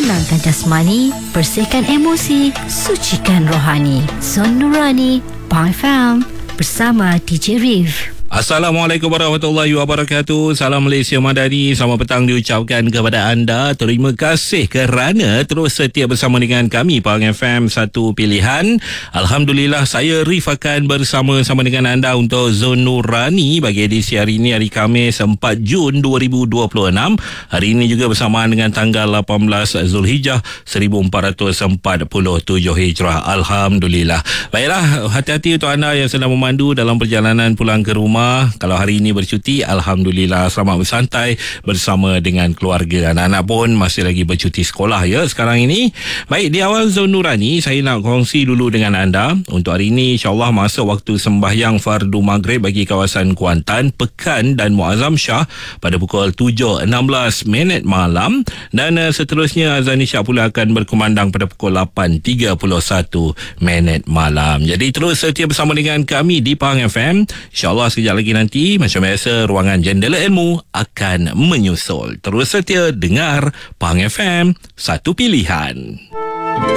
tenangkan jasmani, bersihkan emosi, sucikan rohani. Zon Nurani, Pang FM, bersama DJ Rif. Assalamualaikum warahmatullahi wabarakatuh. Salam Malaysia Madani. Selamat petang diucapkan kepada anda. Terima kasih kerana terus setia bersama dengan kami Pang FM, satu pilihan. Alhamdulillah, saya Rif akan bersama-sama dengan anda untuk Zon Nurani bagi edisi hari ini, hari Khamis 4 Jun 2026. Hari ini juga bersamaan dengan tanggal 18 Zulhijjah 1447 Hijrah. Alhamdulillah. Baiklah, hati-hati untuk anda yang sedang memandu dalam perjalanan pulang ke rumah. Kalau hari ini bercuti, Alhamdulillah, selamat bersantai bersama dengan keluarga. Anak-anak pun masih lagi bercuti sekolah ya sekarang ini. Baik, di awal Zon Nurani, saya nak kongsi dulu dengan anda. Untuk hari ini, insyaAllah masa waktu sembahyang fardu maghrib bagi kawasan Kuantan, Pekan dan Muazzam Shah pada pukul 7.16 malam. Dan seterusnya azan isyak pula akan berkumandang pada pukul 8.31 malam. Jadi terus setia bersama dengan kami di Pang FM. InsyaAllah sekejap lagi nanti, macam biasa, ruangan Jendela Ilmu akan menyusul. Terus setia dengar Pang FM, satu pilihan.